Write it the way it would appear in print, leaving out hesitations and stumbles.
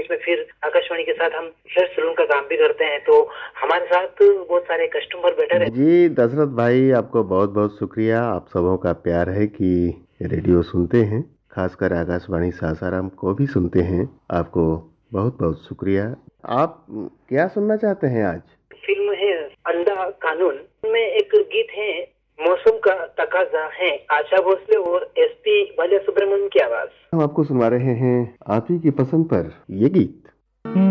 इसमें फिर आकाशवाणी के साथ हम हेयर सलून का काम भी करते हैं, तो हमारे साथ बहुत सारे कस्टमर बैठे रहते हैं। जी दशरथ भाई, आपको बहुत बहुत शुक्रिया। आप सबों का प्यार है कि रेडियो सुनते हैं, खासकर आकाशवाणी सासाराम को भी सुनते हैं। आपको बहुत बहुत शुक्रिया। आप क्या सुनना चाहते हैं आज? फिल्म है अंधा कानून में एक गीत है, मौसम का तकाजा है, आशा भोसले और एसपी बाला सुब्रमण्यम की आवाज। हम आपको सुनवा रहे हैं आप ही की पसंद पर ये गीत।